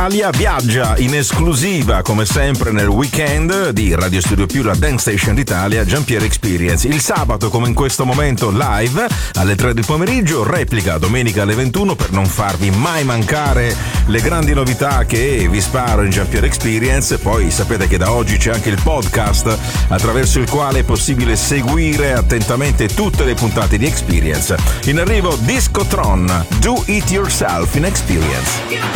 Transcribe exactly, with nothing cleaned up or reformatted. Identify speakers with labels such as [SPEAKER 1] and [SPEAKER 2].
[SPEAKER 1] Italia. Viaggia in esclusiva come sempre nel weekend di Radio Studio Più, la Dance Station d'Italia, Giampiero Experience. Il sabato come in questo momento live alle tre del pomeriggio, replica domenica alle ventuno per non farvi mai mancare le grandi novità che vi sparo in Giampiero Experience. Poi sapete che da oggi c'è anche il podcast attraverso il quale è possibile seguire attentamente tutte le puntate di Experience. In arrivo Discotron, Do It Yourself in Experience.